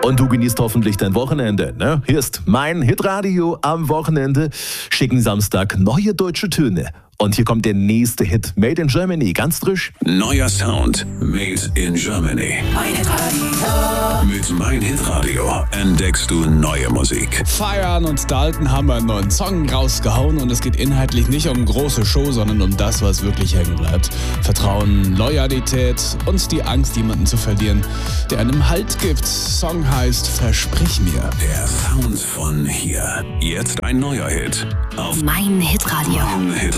Und du genießt hoffentlich dein Wochenende. Ne? Hier ist mein Hitradio am Wochenende. Schicken Samstag neue deutsche Töne. Und hier kommt der nächste Hit. Made in Germany, ganz frisch. Neuer Sound. Made in Germany. Mein Hitradio. Mit Mein Hitradio entdeckst du neue Musik. Feiern und Dalton haben einen neuen Song rausgehauen und es geht inhaltlich nicht um große Show, sondern um das, was wirklich hängen bleibt. Vertrauen, Loyalität und die Angst, jemanden zu verlieren, der einem Halt gibt. Song heißt Versprich mir. Der Sound von hier. Jetzt ein neuer Hit. Auf Mein Hitradio. Mein Hitradio.